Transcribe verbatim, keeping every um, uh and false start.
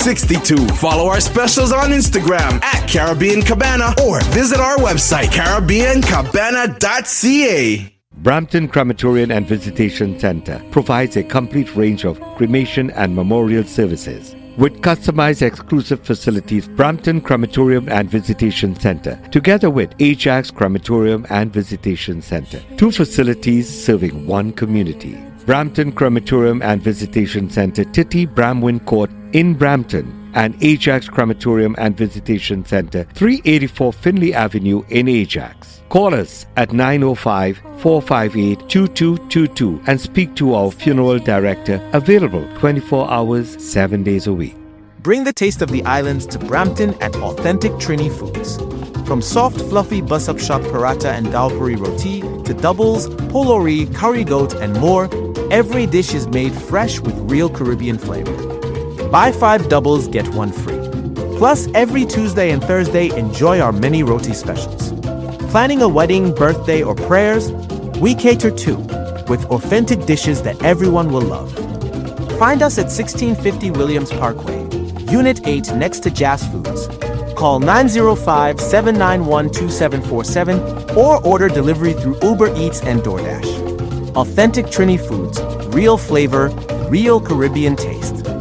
sixty-two. Follow our specials on Instagram at Caribbean Cabana or visit our website caribbean cabana dot c a. Brampton Crematorium and Visitation Center provides a complete range of cremation and memorial services. With customized exclusive facilities, Brampton Crematorium and Visitation Center, together with Ajax Crematorium and Visitation Center, two facilities serving one community. Brampton Crematorium and Visitation Center, Titty Bramwin Court in Brampton, and Ajax Crematorium and Visitation Center, three eighty-four Finley Avenue in Ajax. Call us at nine oh five, four five eight, two two two two and speak to our funeral director, available twenty-four hours, seven days a week. Bring the taste of the islands to Brampton at Authentic Trini Foods. From soft, fluffy bus-up shop paratha and dalpuri roti to doubles, polori, curry goat, and more, every dish is made fresh with real Caribbean flavor. Buy five doubles, get one free. Plus, every Tuesday and Thursday, enjoy our mini roti specials. Planning a wedding, birthday, or prayers? We cater too, with authentic dishes that everyone will love. Find us at sixteen fifty Williams Parkway, Unit eight next to Jazz Foods. Call nine oh five, seven nine one, two seven four seven or order delivery through Uber Eats and DoorDash. Authentic Trini Foods, real flavor, real Caribbean taste.